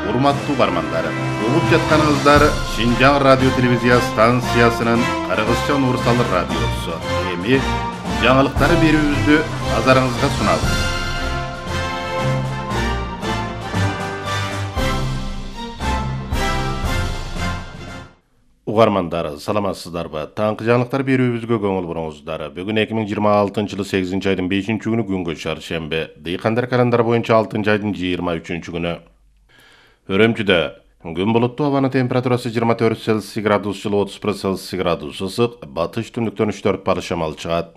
Урматтуу угармандар, угуп жатканыңыздар Шинжаң радио телевизия станциясынын Кыргызча универсал радиосу. Эми жаңылыктары берүүбүздү назарыңызга сунабыз. Угармандар, саламатсыздарбы? Таңкы жаңылыктар берүүбүзгө көңүл буруңуздар. Бүгүн 2026-жылы 8 айдын 5-күнү күнгө чаршембе. Дыйкандар календар боюнча 6 айдын 23-күнү. Өрөмчүдө күн булуттуу, абанын температурасы 24 Цельсий градус, жылы 31 Цельсий градус ысык, батыш түндүктөн 3-4 бал шамал чыгат.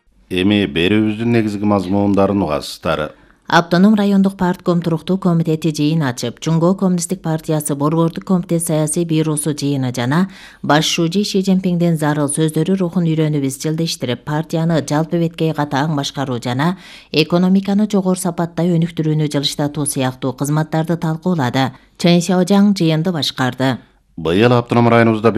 Эми берүүбүздүн негизги мазмундарын угасыздар. Автоном райондук партком туруктуу комитети жыйын ачып, Жумго коммунисттик партиясы борбордук комитет саясий бюросу жыйыны жана баш шужи Ши Цзиньпиңдин зарыл сөздөрү рухун үйрөнүп изчилдештирип, партияны жалпы беткей катаң башкаруу жана экономиканы жогору сапатта өнүктүрүүнү жылыштатуу сыяктуу кызматтарды талкуулады. Чен Шаожаң жыйынды башкарды. Быйыл автоном районубузда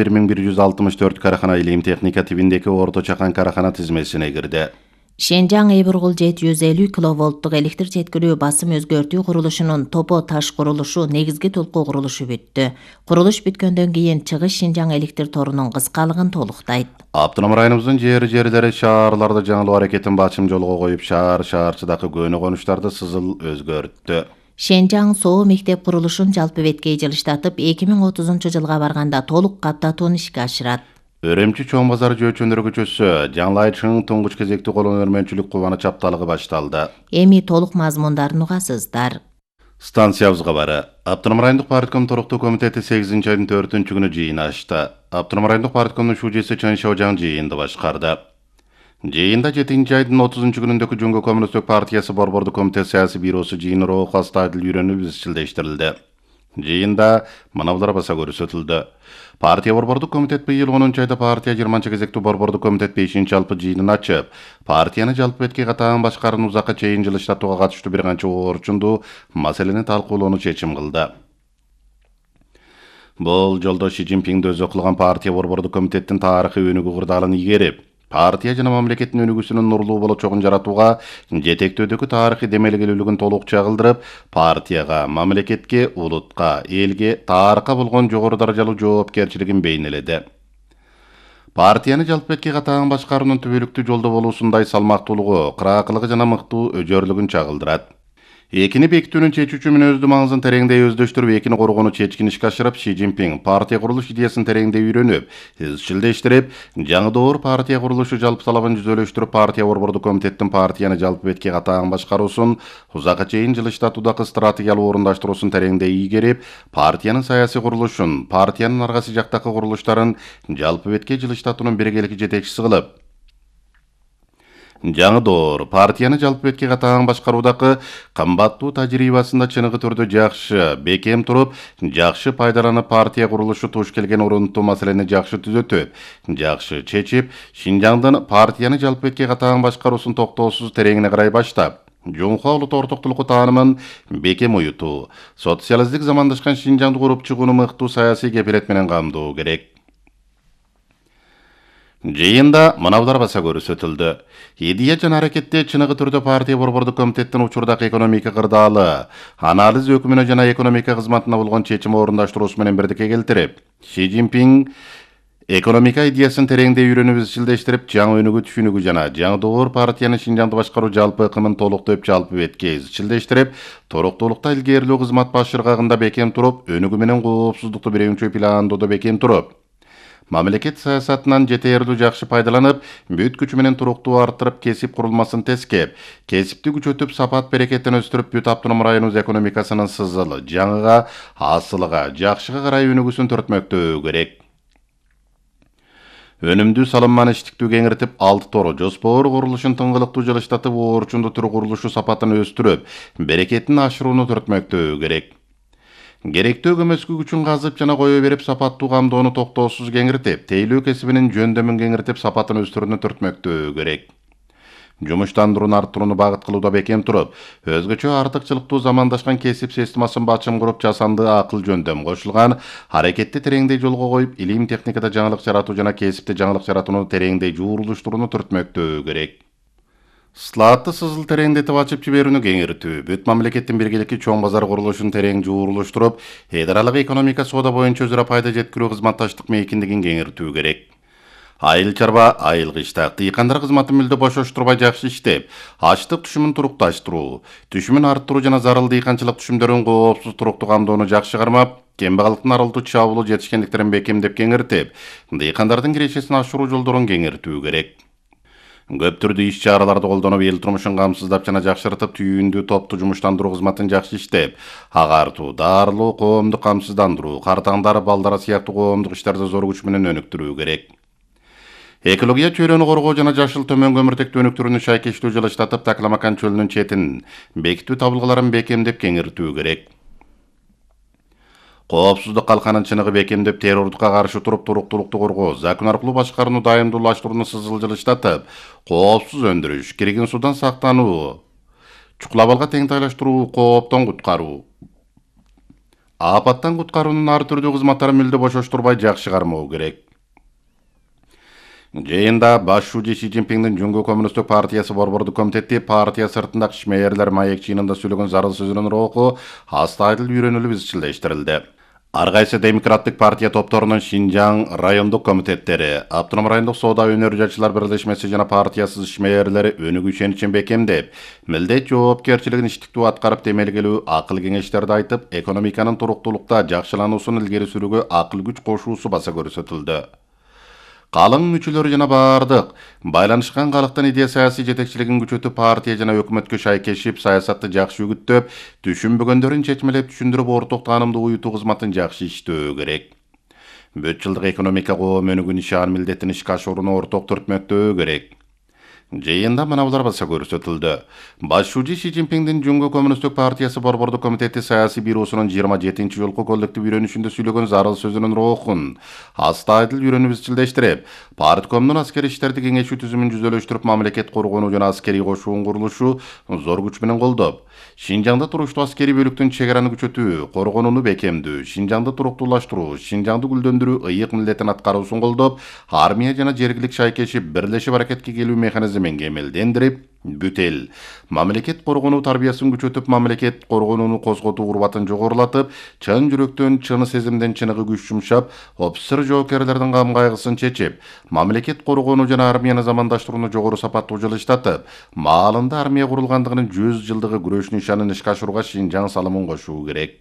1164 карахана илим техника тибиндеги орто чакан карахана тизмесине кирди. Шенжаң Эйбургул 750 киловолттук электр жеткирүү басым өзгөртүү курулушунун топо таш курулушу негизги толку курулушу бүттү. Курулуш бүткөндөн кийин чыгыш Шинжаң электр торунун кыскалыгын толуктайт. Автоном районубуздун жери шаарларда жаңылуу аракетин бачым жолго коюп, шаарчыдагы көөнү конуштарды сызыл өзгөрттү. Шенжаң соо мектеп курулушун жалпы беткей жылыштатып, 2030-жылга барганда толук каттатууну ишке ашырат. Өрөмчү чоң базар жөөчөндөр көчөсү жаңылайчынын туңгуч кезекти кол өнөрмөнчүлүк кубаныч апталыгы башталды. Эми толук мазмундарын угасыздар. Станциябызга бары. Автоном райондук партком туруктуу комитети 8 айдын 4-күнү жыйын ачты. Автоном райондук парткомдун шужеси Чен Шаожаң жыйынды башкарды. Жыйында 7 айдын 30-күнүндөгү Жумго коммунисттик партиясы борбордук комитет саясий бюросу жыйыны рухка стадил үйрөнүп изчилдештирилди. Жыйында мынабулар баса көрсөтүлдү. Партия борбордук комитет быйыл 10 айда партия 20 кезектүү борбордук комитет 5 жалпы жыйынын ачып, партияны жалпы бетке катаң башкарууну узакка чейин жылыштатууга катыштуу бир канча орчундуу маселени талкуулоону чечим кылды. Бул жолдо Ши Цзиньпиңди өзү кылган партия борбордук комитеттин тарыхый өнүгүү кырдаалын ийгерип, партия жана мамлекеттин өнүгүүсүнүн нурлуу болочогун жаратууга жетектөөдөгү тарыхый демелгелүүлүгүн толук чагылдырып, партияга, мамлекетке, улутка, элге, тарыхка болгон жогору даражалуу жоопкерчилигин бейнеледи. Партияны жалпы бетке катаң башкаруунун түбөлүктүү жолдо болуусундай салмактуулугу, кыраакылыгы жана мыктуу өжөрлүгүн чагылдырат. Экини бекитүүнүн чечүүчү мүнөздүү маңызын тереңдей өздөштүрүп, экини коргоону чечкин ишке ашырып, Ши Цзиньпиң партия курулуш идеясын тереңдей үйрөнүп, изчилдештирип, жаңы доор партия курулушу жалпы талабын жүзөлөштүрүп, партия борбордук комитеттин партияны жалпы бетке катаң башкаруусун узакка чейин жылыштатуудагы стратегиялык орундаштыруусун тереңдей ийгерип, партиянын саясий курулушун, партиянын аргасы жактагы курулуштарын жалпы бетке жылыштатуунун биргелик жетекчиси кылып, жаңы доор партияны жалпы бетке катаң башкаруудагы кымбаттуу тажрыйбасында чыныгы түрдө жакшы бекем туруп, жакшы пайдаланып, партия курулушу туш келген орунтуу маселени жакшы түзөтүп, жакшы чечип, Шинжаңдын партияны жалпы бетке катаң башкаруусун токтоосуз тереңине карай баштап, жумха улут ортоктулугу таанымын бекем уютуу, социалисттик замандашкан Шинжаңды куруп чыгууну мыктуу саясий кепилет менен камдоо керек. Жыйында мынабулар баса көрсөтүлдү. Идея жана аракетте чыныгы түрдө партия борбордук комитеттин учурдагы экономика кырдаалы, анализ өкүмүнө жана экономика кызматына болгон чечим орундаштыруусу менен бирдикке келтирип, Ши Цзиньпиң экономика идеясын тереңдей үйрөнүп изчилдештирип, жаңы өнүгүү түшүнүгү жана жаңы доор партияны Шинжаңды башкаруу жалпы ыкымын толуктоп, жалпы бетке изчилдештирип, туруктуулукта илгерилүү кызмат баш ыргагында бекем туруп, өнүгүү менен коопсуздукту биринчи пландоодо бекем туруп, мамлекет саясатынан жетерлүү жакшы пайдаланып, бүт күчү менен туруктуу арттырып, кесип курулмасын тескеп, кесипти күчөтүп, сапат берекеттин өстүрүп, бүт автоном районубуз экономикасынын сызылы, жаңыга, асылыга, жакшыга карай өнүгүүсүн төртмөктөө керек. Өнүмдүү салымманы иштиктүү кеңиртип, 6 тору жоспор курулушун тыңгылыктуу жылыштатып, орчунду түрү курулушу сапатын өстүрүп, берекеттин ашырууну төртмөктөө керек. Керектүү көмөскү күчүн казып жана кое берип, сапаттуу камдоону токтоосуз кеңиртип, тейлөө кесибинин жөндөмүн кеңиртип, сапатын өстүрүүнү төртмөктөө керек. Жумуштандырууну арттырууну багыт кылууда бекем туруп, өзгөчө артыкчылыктуу замандашкан кесип системасын бачым куруп, жасанды акыл жөндөм кошулган аракетти тереңдей жолго коюп, илим техникада жаңылык жаратуу жана кесипте жаңылык жаратууну тереңдей жуурулуштурууну төртмөктөө керек. Слаатты сызыл тереңдетип ачып жиберүүнү кеңиртүү, бүт мамлекеттин биргеликки чоң базар курулушун терең жуурулуштуруп, эдералык экономика соода боюнча өзара пайда жеткирүү кызматташтык мейкиндигин кеңиртүү керек. Айыл чарба, айыл кыштак, дыйкандар кызматын мүлдө бошоштурбай жакшы иштеп, ачлык түшүмүн турукташтыруу, түшүмүн арттыруу жана зарыл дыйканчылык түшүмдөрүн коопсуз туруктуу камдоону жакшы кармап, кембагалыктын арылтуу чабуулу жетишкендиктерин бекемдеп кеңиртип, дыйкандардын кирешесин ашыруу жолдорун кеңиртүү керек. Көп түрдүү иш чараларды колдонуп, эл турмушун камсыздап жана жакшыртып, түйүндүү топту жумуштандыруу кызматын жакшы иштеп, агартуу, дарылоо, коомдук камсыздандыруу, картаңдар, балдара сыяктуу коомдук иштерди зор күч менен өнүктүрүү керек. Экология чөйрөнү коргоо жана жашыл төмөн көмүртектүү өнүктүрүүнү шайкештүү жылыштатып, Такламакан чөлүнүн четин бекитүү табылгаларын бекемдеп кеңиртүү керек. Коопсуздук калканын чыныгы бекемдеп, террордукка каршы туруп, туруктуулукту коргоо, закон аркылуу башкарууну дайымдуулаштырууну сызыл жылыштатып, коопсуз өндүрүш, киргин судан сактануу, чукулабалга теңтайлаштыруу, кооптон куткаруу, апаттан куткаруунун ар түрдүү кызматтары мүлдө бошоштурбай жакшы кармоо керек. Жыйында баш шүүжү Си Цзиньпиңдин Жуңгу Коммунисттик партиясы борбордук комитети партия сыртындагы ишмээрлер маек чыйынында сүйлөгөн зарыл сөзүнүн руху астайдыл үйрөнүлүп изчилдештирилди. Ар кайсы демократтык партия топторунун Шинжаң райондук комитеттери, Автоном райондук соода өнөр жашчылар бирлешмеси жана партиясыз ишмээрлери өнүгүү ишеничин бекемдеп, милдет жоопкерчилигин иштиктүү аткарып демелгелүү акыл кеңештерди айтып, экономиканын туруктуулукта жакшылануусун илгери сүрүүгө акыл күч кошуусу баса көрсөтүлдү. Калың мүчөлөрү жана бардык байланышкан калктын идея саясий жетекчилигин күчөтүп, партия жана өкмөткө шайкешип, саясатты жакшы үгүттөп, түшүнбөгөндөрүн чечмелеп түшүндүрүп, орток таанымды уютуу кызматын жакшы иштөө керек. Бүт жылдык экономика коом өнүгүү нишан милдеттин ишке ашырууну орток түртмөктөө керек. Жыйында мына булар баса көрсөтүлдү. Баш шүүжү Си Цзиньпиңдин Жуңгу Коммунисттик партиясы борбордук комитети саясий бюросунун 27-нчи жолку коллектив үйрөнүшүндө сүйлөгөн зарыл сөзүнүн рухун астайдыл үйрөнүп изчилдештирип, парткомдун аскери иштерди кеңешүү түзүмүн жүзөлөштүрүп, мамлекет коргонуу жана аскерий кошуун курулушу зор күч менен колдоп, Шинжаңда туруштуу аскерий бөлүктүн чегараны күчөтүү, коргонууну бекемдүү, Шинжаңды туруктуулаштыруу, Шинжаңды гүлдөндүрүү ыйык милдеттин аткаруусун колдоп, армия жана жергилик шайкешип, бирлешип аракетке келүү механизмин кемелдендирип, бүт эл мамлекет коргонуу тарбиясын күчөтүп, мамлекет коргонууну козготуу урбатын жогорулатып, чын жүрөктөн, чын сезимден чыныгы күч жумшап, офицер жоокерлердин кам кайгысын чечип, мамлекет коргонуу жана армияны замандаштырууну жогору сапаттуу жылыштатып, маалында армия курулгандыгынын 100 жылдыгы күрөш нишанын ишке ашырууга Шинжаң салымын кошуу керек.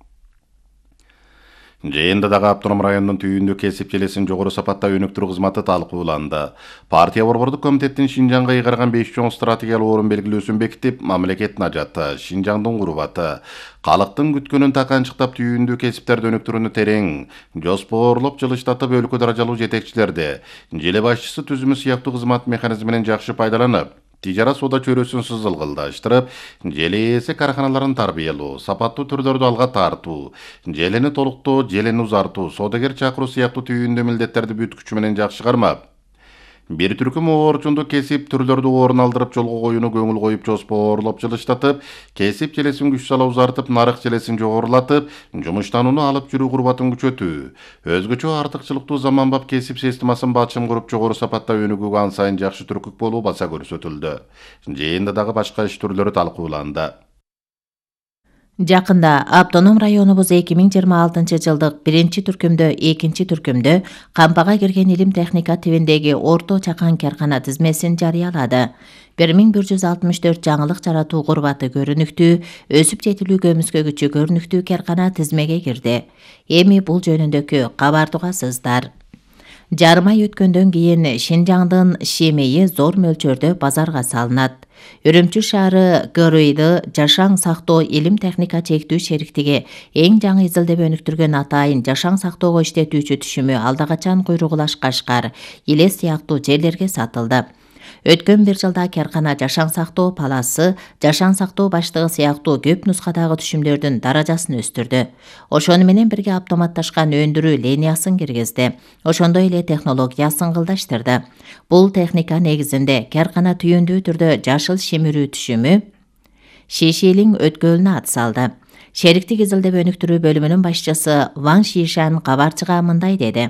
Жыйында дагы Автоном районунун түйүндүү кесип желесин жогору сапатта өнүктүрүү кызматы талкууланды. Партия борбордук комитеттин Шинжаңга ыйгарган 5 чоң стратегиялык орун белгилөөсүн бекитип, мамлекеттин ажаты, Шинжаңдын курбаты, калктын күткөнүн таканчыктап, түйүндүү кесиптерди өнүктүрүүнү терең жоспоорлоп жылыштатып, өлкө даражалуу жетекчилерди желе башчысы түзүмү сыяктуу кызмат механизминен жакшы пайдаланып, тижара соода чөйрөсүн сызылгылдаштырып, желе ээси караханаларын тарбиялоо, сапаттуу түрлөрдү алга тартуу, желени толуктоо, желени узартуу, соодагер чакыруу сыяктуу түйүндүү милдеттерди бүт күчү менен жакшы кармап, бир түркүм оорчунду кесип түрлөрдү орун алдырып жолго коюуну көңүл коюп, жоспоорлоп жылыштатып, кесип желесин күч сала узартып, нарык желесин жогорулатып, жумуштанууну алып жүрүү курбатын күчөтүү, өзгөчө артыкчылыктуу заманбап кесип системасын бачым куруп, жогору сапатта өнүгүүгө ан сайын жакшы түркүк болуу баса көрсөтүлдү. Жыйында дагы башка иш түрлөрү талкууланды. Жакында Автоном районубуз 2026 жылдык 1-түркүмдө, 2-түркүмдө кампага кирген илим техника тибиндеги орто чакан каркана тизмесин жарыялады. 1164 жаңылык жаратуу курбаты көрүнүктүү, өсүп жетилүү көмүскө күчү көрүнүктүү каркана тизмеге кирди. Эми бул жөнүндөгү кабарды угасыздар. Жарым ай өткөндөн кийин Шинжаңдын шемейи зор мөлчөрдө базарга салынат. Үрүмчү шаары ГРИды жашаң сактоо илим техника чектүү шериктиги эң жаңы изилдеп өнүктүргөн атайын жашаң сактоого иштетүүчү түшүмү алдагачан Куйругулаш, Кашкар, Илес сыяктуу жерлерге сатылды. Өткөн бир жылда каркана жашаң сактоо паласы, жашаң сактоо баштыгы сыяктуу көп нускадагы түшүмдөрдүн даражасын өстүрдү. Ошону менен бирге автоматташкан өндүрүү линиясын киргизди. Ошондой эле технологиясын кылдаштырды. Бул техника негизинде каркана түйүндүү түрдө жашыл шимирүү түшүмү Шишилиң өткөлүнө ат салды. Шериктик изилдеп өнүктүрүү бөлүмүнүн башчысы Ван Шишан кабарчыга мындай деди.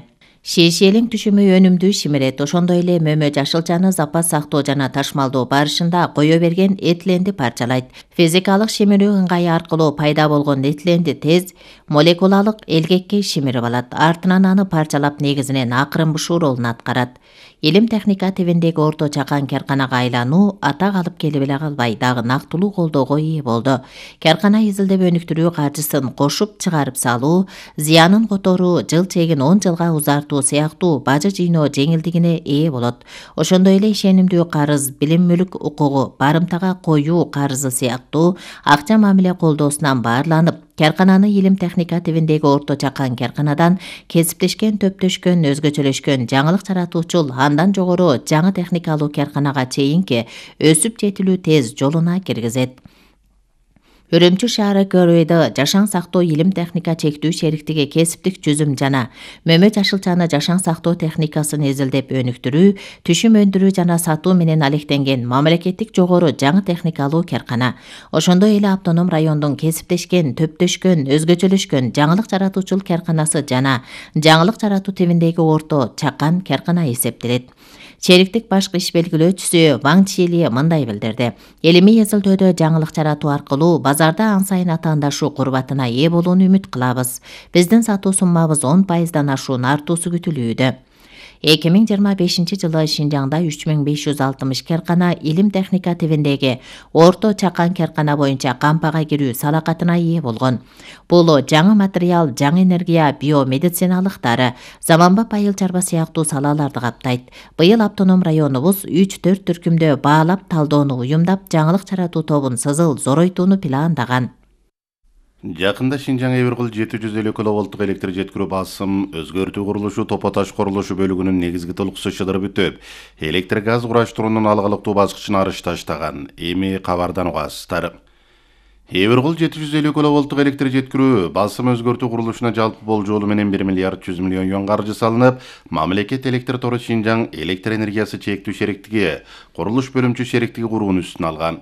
ШШЛ-ин түшүмү өнүмдүү шимирет. Ошондой эле мөмө жашылчаны запас сактоо жана ташмалдоо барышында кое берген этиленди парчалайт. Физикалык шимирүү ыңгайы аркылуу пайда болгон этиленди тез молекулалык элгекке шимирип алат. Артынан аны парчалап негизинен акырын бышуу ролун аткарат. Илим техника тибиндеги орто чакан карканага айлануу атак алып келип эле калбай, дагы нактылуу колдоого ээ болду. Каркана изилдеп өнүктүрүү каржысын кошуп чыгарып салуу, зыянын которуу, жыл чегин 10 жылга узартуу сыяктуу бажы жыйноо жеңилдигине ээ болот. Ошондой эле ишенимдүү карыз, билим мүлк укугу, барымтага коюу карызы сыяктуу акча мамиле колдоосунан баарланып, каркананы илим техника тибиндеги орто чакан карканадан кесиптешкен, төптөшкөн, өзгөчөлөшкөн жаңылык жаратуучул, андан жогору жаңы техникалуу карканага чейинки өсүп жетилүү тез жолуна киргизет. Үрүмчү шаары Көрөйдө жашаң сактоо илим техника чектүү шериктиги кесиптик жүзүм жана мөмө жашылчаны жашаң сактоо техникасын изилдеп өнүктүрүү, түшүм өндүрүү жана сатуу менен алектенген мамлекеттик жогору жаңы техникалуу каркана. Ошондой эле автоном райондун кесиптешкен, төптөшкөн, өзгөчөлөшкөн жаңылык жаратуучул карканасы жана жаңылык жаратуу тибиндеги орто чакан каркана эсептелет. Шериктик башкы иш белгилөөчүсү Ваң Чили мындай билдирди. Илимий изилдөөдө жаңылык жаратуу аркылуу базарда ан сайын атаандашуу курбатына ээ болууну үмүт кылабыз. Биздин сатуу суммабыз 10%дан ашуун артуусу күтүлүүдө. 2025 жылы Шинжаңда 3560 каркана илим техника тибиндеги орто чакан каркана боюнча кампага кирүү салакатына ээ болгон. Бул жаңы материал, жаңы энергия, биомедициналык дары, заманбап айыл чарба сыяктуу салаларды каптайт. Быйыл автоном районубуз 3-4 түркүмдө баалап талдоону уюмдап, жаңылык жаратуу тобун сызыл зоройтууну пландаган. Жакында Шинжаң Эбиркул 750 киловолттук электр жеткирүү басым өзгөртүү курулушу Топоташ курулушу бөлүгүнүн негизги толукусу шыдырып бүтүп, электр газ кураштыруунун алгылыктуу баскычына арыш таштаган. Эми кабардан угасыздар. Эбиркул 750 киловолттук электр жеткирүү басым өзгөртүү курулушуна жалпы болжолу менен 1 миллиард 100 миллион юан каржы салынып, мамлекет электр тору Шинжаң электр энергиясы чектүү шериктиги курулуш бөлүмчө шериктиги куруунун үстүн алган.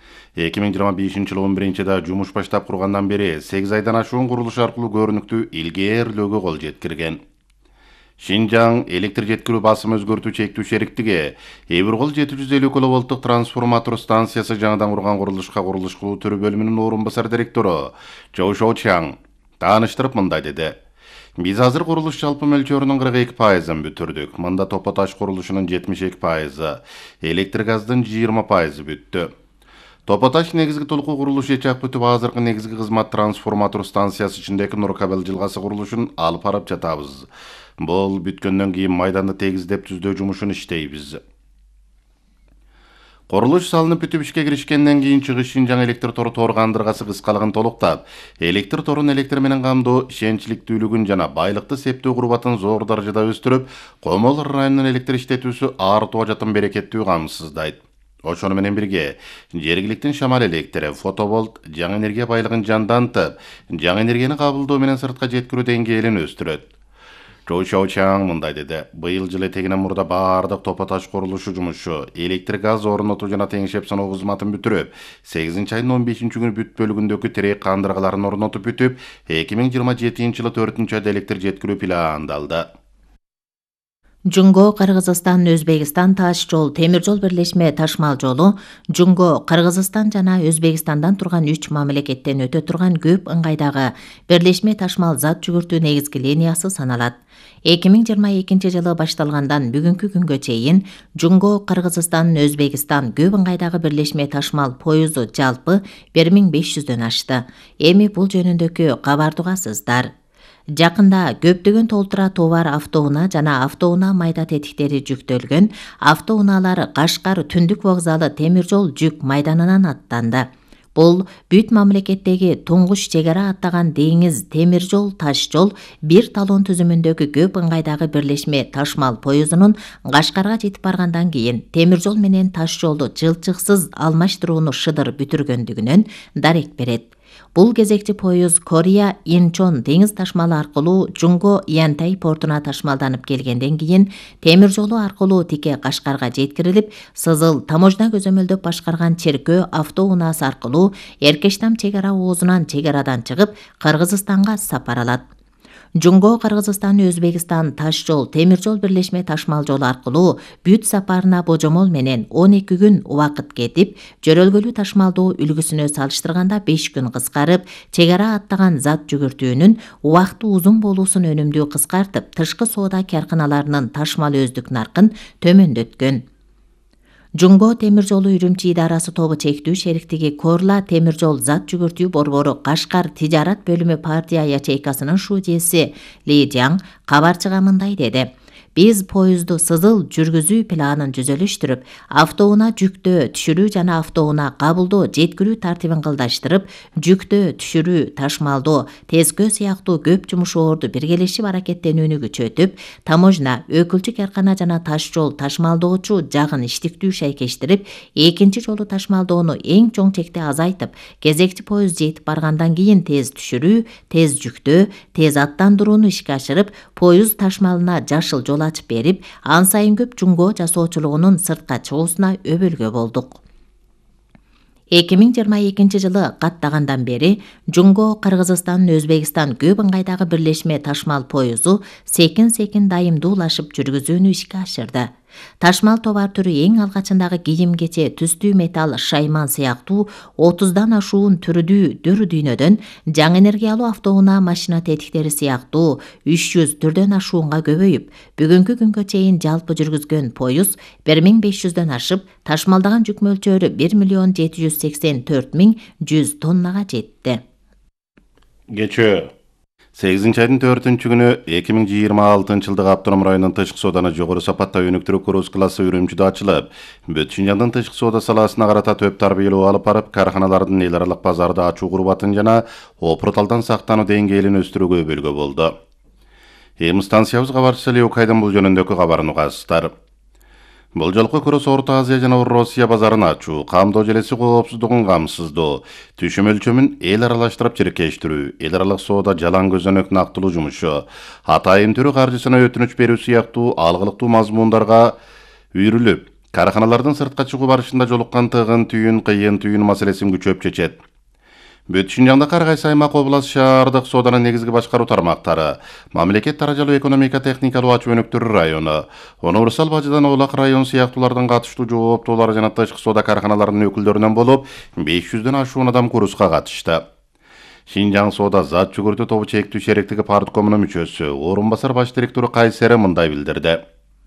2025 жылы 11-да жумуш баштап кургандан бери 8 айдан ашуун курулуш аркылуу көрүнүктүү илгээрлөөгө кол жеткирген. Шинжаң электр жеткирүү басым өзгөртүү чектүү шериктиги Эбиркул 750 киловолттук трансформатор станциясы жаңыдан курган курулушка курулуш кылуу түрү бөлүмүнүн орун басар директору Чоу Шоучаң тааныштырып мындай деди. Биз азыр курулуш жалпы мөлчөрүнүн 42%ын бүтүрдүк. Мында Топоташ курулушунун 72%, электр газдын 20% бүттү. Топоташ негизги толуку курулуш ичак бүтүп, азыркы негизги кызмат трансформатор станциясы ичиндеги Нур кабел жылгасы курулушун алып барып жатабыз. Бул бүткөндөн кийин майданды тегиздеп түздөө жумушун иштейбиз. Курулуш салынып бүтүп ишке киришкенден кийин чыгыш Шинжаң электр тору тор кандыргасы кыскалыгын толуктап, электр торун электр менен камдоо ишенчликтүүлүгүн жана байлыкты септөө курбатын зор даражада өстүрүп, Комол районунун электр иштетүүсү артуу жатын берекеттүү камсыздайт. Ошону менен бирге жергиликтин шамал электри, фоtovолт жаңы энергия байлыгын жандантып, жаңы энергияны кабылдоо менен сыртка жеткирүү деңгээлин өстүрөт. Чоу Шоучаң мындай деди. Быйыл жылы тегинен мурда баардык Топоташ курулушу жумушу, электр газ орнотуу жана теңшеп саноо кызматын бүтүрүп, 8-айдын 15-күнү бүт бөлүгүндөгү терек кандыргаларын орнотуп бүтүп, 2027 жылы 4-айда электр жеткирүү пландалды. Жунго Кыргызстан Өзбекстан таш жол темир жол бирлешме ташмал жолу Жунго Кыргызстан жана Өзбекстандан турган 3 мамлекеттен өтө турган көп ыңгайдагы бирлешме ташмал зат жүгүртүү негизги линиясы саналат. 2022 жылы башталгандан бүгүнкү күнгө чейин Жунго Кыргызстан Өзбекстан көп ыңгайдагы бирлешме ташмал поюзу жалпы 1500дөн ашты. Эми бул жөнүндөгү кабарды угасыздар. Жакында көптөгөн толтура товар автоунаа жана автоунаа майда тетиктери жүктөлгөн автоунаалар Кашкар Түндүк вокзалы темир жол жүк майданынан аттанды. Бул бүт мамлекеттеги туңгуч чек ара аттаган деңиз темир жол таш жол бир талон түзүмүндөгү көп ыңгайдагы бирлешме ташмал поюзунун Кашкарга жетип баргандан кийин темир жол менен таш жолду жылчыксыз алмаштырууну шыдыр бүтүргөндүгүнөн дарек берет. Бул кезекчи поюз Корея Инчон деңиз ташмалы аркылуу Жунго Янтай портуна ташмалданып келгенден кийин темир жолу аркылуу тике Кашкарга жеткирилип, Сызыл таможня көзөмөлдөп башкарган Черкөө автоунаасы аркылуу Эркештам чек ара оозунан чек арадан чыгып Кыргызстанга сапар алат. Жунго Кыргызстан Өзбекстан таш жол, темир жол бирлешме ташмал жол аркылуу бүт сапарына божомол менен 12 күн убакыт кетип, жөрөлгөлүү ташмалдоо үлгүсүнө салыштырганда 5 күн кыскарып, чек ара аттаган зат жүгүртүүнүн убакыты узун болуусун өнүмдүү кыскартып, тышкы соода карканаларынын ташмал өздүк наркын төмөндөткөн. Жунго темир жолу Үрүмчи идарасы тобу чектүү шериктиги Корла темир жол зат жүгүртүү борбору Кашкар тижарат бөлүмү партия ячейкасынын шуудеси Ли Жан кабарчыга мындай деди: Биз поезду сызыл жүргүзүү планын жүзөлүштүрүп, автоунаа жүктөө, түшүрүү жана автоунаа кабылдоо, жеткирүү тартибин кылдаштырып, жүктөө, түшүрүү, ташмалдоо, тескөө сыяктуу көп жумушоорду биргелешип аракеттенүүнү күчөтүп, таможня, өкүлчү каркана жана таш жол ташмалдоочу жагын иштиктүү шайкештирип, экинчи жолу ташмалдоону эң чоң чекте азайтып, кезекчи поезд жетип баргандан кийин тез түшүрүү, тез жүктөө, тез аттандырууну ишке ашырып, поезд ташмалына жашыл жол ачып берип, ан сайын көп жунго жасоочулугунун сыртка чыгуусуна өбөлгө болдук. 2022 жылы каттагандан бери Жунго Кыргызстан Өзбекстан көп ыңгайдагы бирлешме ташмал поезу секин дайымдуулашып жүргүзүүнү ишке ашырды. Ташмал товар түрү эң алгачындагы кийим-кече, түстүү металл, шайман сыяктуу 30дан ашуун түрү дүйнөдөн, жаңы энергиялуу автоунаа машина тетиктери сыяктуу 300 түрдөн ашуунга көбөйүп, бүгүнкү күнгө чейин жалпы жүргүзгөн поезд 1500дөн ашып, ташмалдаган жүк мөлчөрү 1.784.100 тоннага жетти. Geçö 8 айдын 4-күнү 2026 жылдык Автоном районунун тышкы сооданы жогору сапатта өнүктүрүү круз классы Үрүмчүдө ачылып, бүт Шинжаңдын тышкы соода саласына карата төп тарбиялоо алып барып, карханалардын эл аралык базарда ачуу курбатын жана опурталдан сактануу деңгээлин өстүрүүгө өбөлгө болду. Станциябыз кабарчысы Леокайдын бул жөнүндөгү кабарын угасыздар. Бул жолку круз Орто Азия жана Россия базарын ачуу, камдоо желеси коопсуздугун камсыздоо, түшүм өлчөмүн эл аралаштырып чиркештирүү, эл аралык соода жалаң көзөнөк нактылуу жумушу, атайын түрү каржысына өтүнүч берүү сыяктуу алгылыктуу мазмундарга үйрүлүп, карханалардын сыртка чыгуу барышында жолуккан кыйын түйүн маселесин күчөп чечет. Бүт Шинжаңда ар кайсы аймак, област, шаардык сооданын негизги башкаруу тармактары, мамлекет даражалуу экономика техникалуу ачуу өнүктүрүү району, универсал бажыдан Олак район сыяктуулардын катыштуу жооптуулары жана тышкы соода карханаларынын өкүлдөрүнөн болуп, 500дөн ашуун адам курузга катышты. Шинжаң соода зат жүгүртүү тобу чектүү шериктиги парткомунун мүчөсү, орун басар баш директору Кайсери мындай билдирди: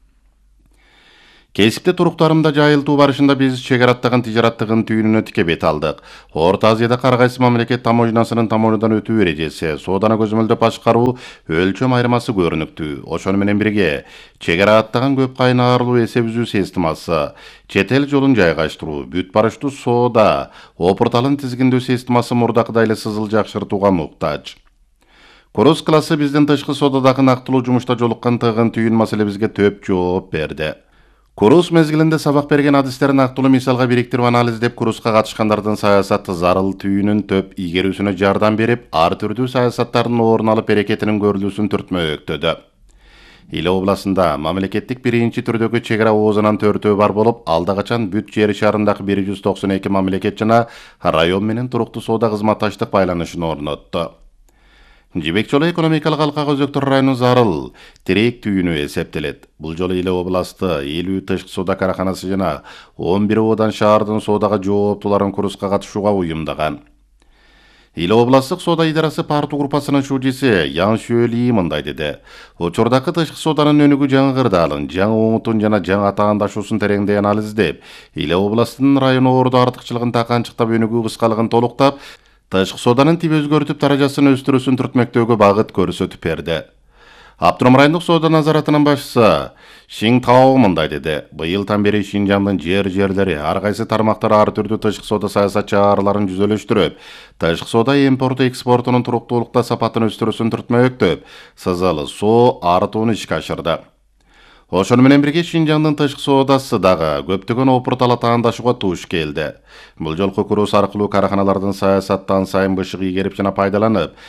Кесипте туруктарымда жайылтуу барышында биз чек араттаган тижараттыгын түйүнүнө тике бет алдык. Орто Азияда ар кайсы мамлекет таможнясынын таможнядан өтүү эрежеси, сооданы көзөмөлдөп башкаруу өлчөм айырмасы көрүнүктүү. Ошону менен бирге чек араттаган көп кайнарлуу эсеп үзүү системасы, чет эл жолун жайгаштыруу, бүт барыштуу соода, опурталын тизгиндөө системасы мурдакыдай эле сызыл жакшыртууга муктаж. Круз классы биздин тышкы соодадагы нактылуу жумушта жолуккан тыгын маселебизге төп жооп берди. Круз мезгилинде сабак берген адистерин нактылуу мисалга бириктирип анализдеп, крузга катышкандардын саясаты зарыл түйүнүн төп ийгерүүсүнө жардам берип, ар түрдүү саясаттардын орун алып берекетинин көрүлүүсүн түртмөктөдү. Иле областында мамлекеттик биринчи түрдөгү чек ара оозунан төртөө бар болуп, алда качан бүт жер шарындагы 192 мамлекет жана район менен туруктуу соода кызматташтык байланышын орнотту. Жибек жолу экономикалык алкага өзөктөр районунун зарыл тирек түйүнү эсептелет. Бул жолу Иле областы 50 тышкы соода караханасы жана 11 одан шаардын соодага жооптууларын крузга катышууга уюмдаган. Иле областтык соода идарасы парту группасынын шуудеси Ян Шөли мындай деди: Учурдагы тышкы сооданын өнүгүү жаңы кырдаалын, жаңы оңутун жана жаңы атаандашуусун тереңдей анализдеп, Иле областынын району орду артыкчылыгын таканчыктап, өнүгүү кыскалыгын толуктап, тышкы сооданын тип өзгөртүп даражасын өстүрүүсүн түртмөктөгү багыт көрсөтүп берди. Автоном райондук соода назаратынын башчысы Шиң Тао мындай деди: Быйылдан бери Шинжаңдын жерлери ар кайсы тармактар ар түрдүү тышкы соода саясат чараларын жүзөлөштүрүп, тышкы соода импорту экспортунун туруктуулукта сапатын өстүрүүсүн түртмөктөп, сызыл соо артууну ишке ашырды. Ошону менен бирге Шинжаңдын тышкы соодасы дагы көптөгөн опуртал атаандашууга туш келди. Бул жолку круз аркылуу караханалардын саясаттан сайын бышык ийгерип жана пайдаланып,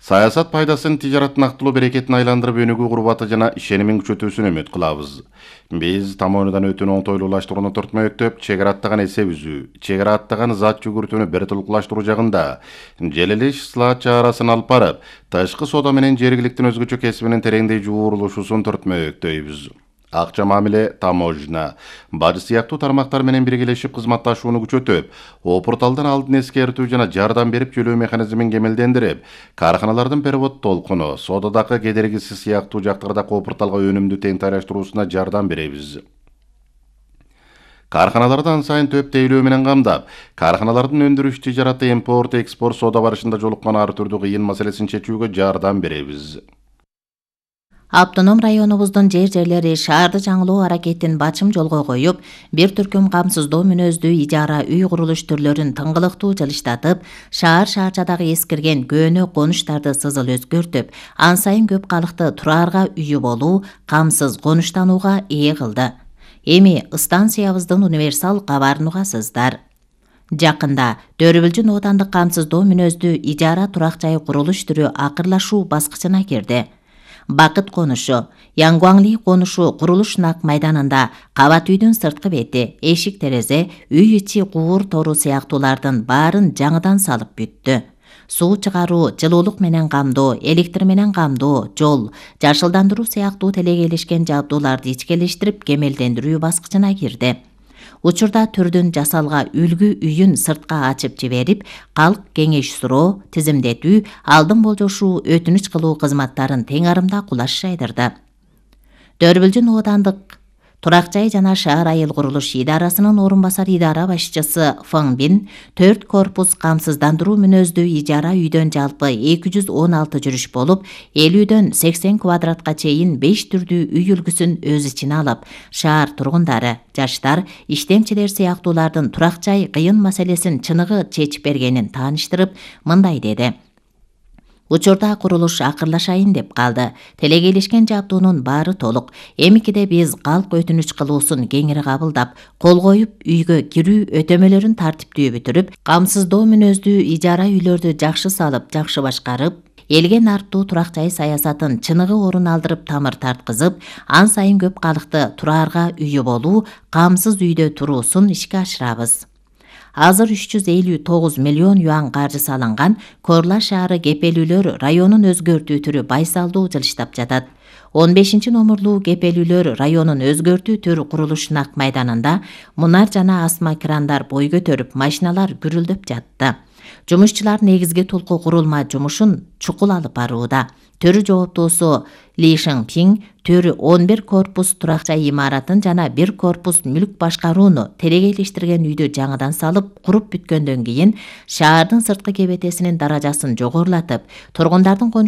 Саясат пайдасын тижараттын актылуу берекетин айландырып өнүгүү курбаты жана ишенимин күчөтүүсүн үмүт кылабыз. Биз тамооnudan өтүүнү оңтойлуулаштырууну төртмөктөп, чек ара аттаган эсеп үзүү, чек ара аттаган зат жүгүртүүнү бир тулуклаштыруу жагында желелеш ислаат чаарасын алып барып, тышкы соода менен жергиликтин өзгөчө кесибинин тереңдей жуурулушусун төртмөктөйбүз. Акча мамиле, таможня, бажы сыяктуу тармактар менен биргелешип кызматташууну күчөтүп, о порталдан алдын эскертүү жана жардам берип төлөө механизмин кемелдендирип, карханалардын перевод толкуну, соодадагы кедергиси сыяктуу жактардагы о порталга өнүмдү тең тайраштыруусуна жардам беребиз. Карханаларды ан сайын төп тейлөө менен камдап, карханалардын өндүрүш тижараты, импорт, экспорт, соода барышында жолуккан ар түрдүү кыйын маселесин чечүүгө жардам беребиз. Автоном районубуздун жерлери шаарды жаңылоо аракетин бачым жолго коюп, бир түркүм камсыздоо мүнөздүү ижара үй курулуш түрлөрүн тыңгылыктуу жылыштатып, шаарчадагы эскирген көөнө конуштарды сызыл өзгөртүп, ан сайын көп калыкты тураарга үйү болуу, камсыз конуштанууга ээ кылды. Эми станциябыздын универсал кабарын угасыздар. Жакында Дөрүбүлжүн оотандык камсыздоо мүнөздүү ижара турак жай курулуш түрү акырлашуу баскычына кирди. Бакыт конушу, Янгуаңли конушу курулуш нак майданында кабат үйдүн сырткы бети, эшик терезе, үй ичи куур тору сыяктуулардын баарын жаңыдан салып бүттү. Суу чыгаруу, жылуулук менен камдоо, электр менен камдоо, жол, жашылдандыруу сыяктуу телегейлешкен жабдууларды ичкелештирип кемелдендирүү баскычына кирди. Учурда түрдүн жасалга үлгү үйүн сыртка ачып жиберип, калк кеңеш суроо, тизимдетүү, алдын болжошуу, өтүнүч кылуу кызматтарын тең арымда кулаш жайдырды. Дөрүбүлжүн оотандык турак жай жана шаар айыл курулуш идарасынын орун басар идара башчысы Фың Бин 4 корпус камсыздандыруу мүнөздүү ижара үйдөн жалпы 216 жүрүш болуп, 50дөн 80 квадратка чейин 5 түрдүү үй үлгүсүн өз ичине алып, шаар тургундары, жаштар, иштемчилер сыяктуулардын турак жай кыйын маселесин чыныгы чечип бергенин тааныштырып, мындай деди. Учурда курулуш акырлашайын деп калды. Телегейлешкен жабдуунун баары толук. Эмикиде биз калк өтүнүч кылуусун кеңири кабылдап, кол коюп, үйгө кирүү өтөмөлөрүн тартиптүү бүтүрүп, камсыздоо мүнөздүү ижара үйлөрдү жакшы салып, жакшы башкарып, элге нарптуу турак жай саясатын чыныгы орун алдырып, тамыр тарткызып, ан сайын көп калыкты тураарга үйү болуу, камсыз үйдө туруусун ишке ашырабыз. Азыр 359 миллион юан каржы салынган Корла шаары кепелүүлөр районун өзгөртүү түрү байсалдуу жылыштап жатат. 15-номурлуу кепелүүлөр районун өзгөртүү түр курулуш нак майданында мунар жана асма крандар бой көтөрүп, машиналар гүрүлдөп жатты. Жумушчулар негизги толку курулма жумушун чукул алып барууда. Төрү жооптуусу Ли Шыңпиң төрү 11 корпус турак жай имаратын жана 1 корпус мүлк башкарууну телегейлештирген үйдү жаңыдан салып, куруп бүткөндөн кийин шаардын сырткы кебетесинин даражасын жогорулатып, тургундардын